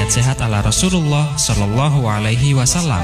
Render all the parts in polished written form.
wasiat sehat ala Rasulullah Shallallahu Alaihi Wasallam.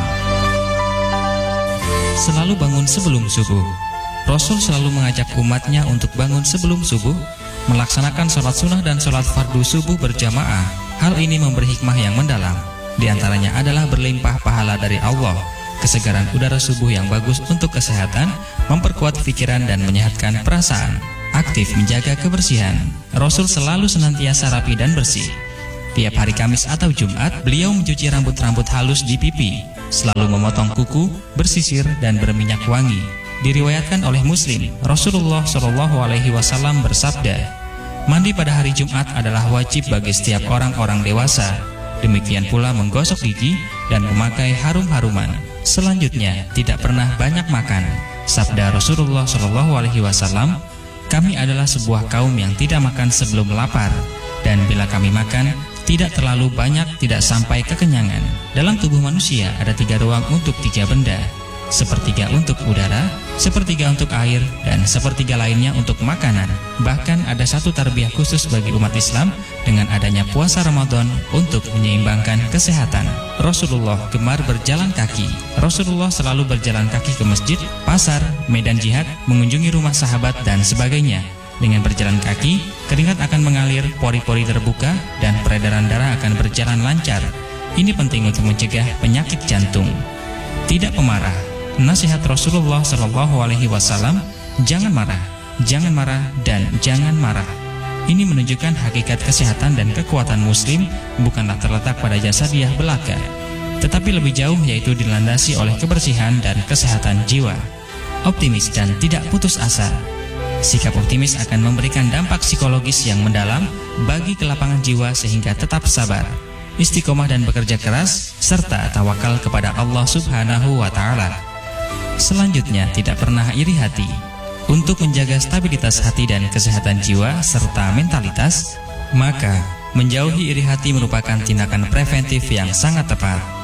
Selalu bangun sebelum subuh. Rasul selalu mengajak umatnya untuk bangun sebelum subuh, melaksanakan sholat sunnah dan sholat fardu subuh berjamaah. Hal ini memberi hikmah yang mendalam. Di antaranya adalah berlimpah pahala dari Allah, kesegaran udara subuh yang bagus untuk kesehatan, memperkuat pikiran dan menyehatkan perasaan, aktif menjaga kebersihan. Rasul selalu senantiasa rapi dan bersih. Tiap hari Kamis atau Jumat, beliau mencuci rambut-rambut halus di pipi, selalu memotong kuku, bersisir dan berminyak wangi. Diriwayatkan oleh Muslim, Rasulullah Shallallahu Alaihi Wasallam bersabda, mandi pada hari Jumat adalah wajib bagi setiap orang-orang dewasa. Demikian pula menggosok gigi dan memakai harum-haruman. Selanjutnya, tidak pernah banyak makan. Sabda Rasulullah Shallallahu Alaihi Wasallam, kami adalah sebuah kaum yang tidak makan sebelum lapar, dan bila kami makan, tidak terlalu banyak, tidak sampai kekenyangan. Dalam tubuh manusia ada 3 ruang untuk 3 benda, sepertiga untuk udara, sepertiga untuk air, dan sepertiga lainnya untuk makanan. Bahkan ada satu tarbiyah khusus bagi umat Islam dengan adanya puasa Ramadan untuk menyeimbangkan kesehatan. Rasulullah gemar berjalan kaki. Rasulullah selalu berjalan kaki ke masjid, pasar, medan jihad, mengunjungi rumah sahabat, dan sebagainya. Dengan berjalan kaki, keringat akan mengalir, pori-pori terbuka, dan peredaran darah akan berjalan lancar. Ini penting untuk mencegah penyakit jantung. Tidak pemarah. Nasihat Rasulullah Shallallahu Alaihi Wasallam, jangan marah, dan jangan marah. Ini menunjukkan hakikat kesehatan dan kekuatan Muslim bukanlah terletak pada jasadiah belaka, tetapi lebih jauh yaitu dilandasi oleh kebersihan dan kesehatan jiwa. Optimis dan tidak putus asa. Sikap optimis akan memberikan dampak psikologis yang mendalam bagi kelapangan jiwa sehingga tetap sabar, istiqomah dan bekerja keras, serta tawakal kepada Allah Subhanahu wa Ta'ala. Selanjutnya, tidak pernah iri hati. Untuk menjaga stabilitas hati dan kesehatan jiwa serta mentalitas, maka menjauhi iri hati merupakan tindakan preventif yang sangat tepat.